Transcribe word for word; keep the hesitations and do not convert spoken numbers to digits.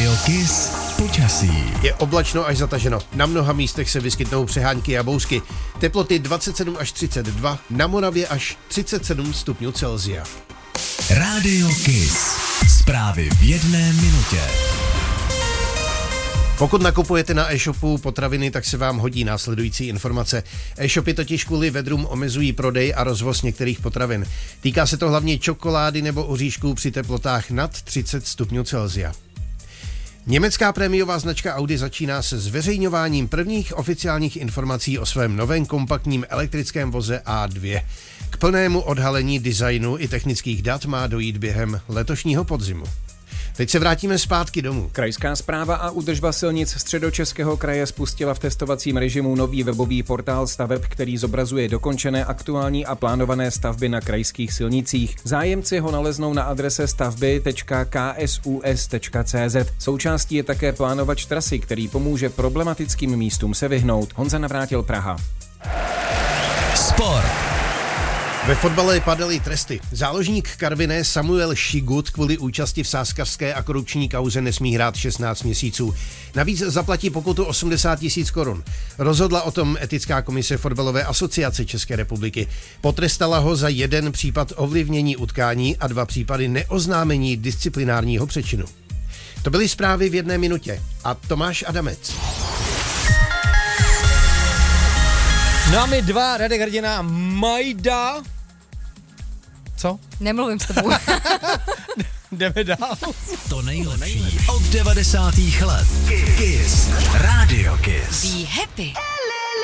Radio Kiss počasí. Je oblačno až zataženo. Na mnoha místech se vyskytnou přehánky a bouřky. Teploty dvacet sedm až třicet dva, na Moravě až třicet sedm stupňů Celsia. Radio Kiss. Zprávy v jedné minutě. Pokud nakupujete na e-shopu potraviny, tak se vám hodí následující informace. E-shopy totiž kvůli vedrům omezují prodej a rozvoz některých potravin. Týká se to hlavně čokolády nebo oříšků při teplotách nad třicet stupňů Celsia. Německá prémiová značka Audi začíná se zveřejňováním prvních oficiálních informací o svém novém kompaktním elektrickém voze A dva. K plnému odhalení designu i technických dat má dojít během letošního podzimu. Teď se vrátíme zpátky domů. Krajská správa a údržba silnic Středočeského kraje spustila v testovacím režimu nový webový portál staveb, který zobrazuje dokončené, aktuální a plánované stavby na krajských silnicích. Zájemci ho naleznou na adrese stavby tečka k s u s tečka c z. Součástí je také plánovač trasy, který pomůže problematickým místům se vyhnout. Honza Navrátil, Praha. Sport. Ve fotbale padaly tresty. Záložník Karviné Samuel Šigut kvůli účasti v sázkařské a korupční kauze nesmí hrát šestnáct měsíců. Navíc zaplatí pokutu osmdesát tisíc korun. Rozhodla o tom etická komise Fotbalové asociace České republiky. Potrestala ho za jeden případ ovlivnění utkání a dva případy neoznámení disciplinárního přečinu. To byly zprávy v jedné minutě. A Tomáš Adamec. No a my dva, Radek Hrdina, Majda. Co? Nemluvím s tebou. Jdeme dál. To nejlepší od devadesátých let. Kiss. Radio Kiss. Be happy.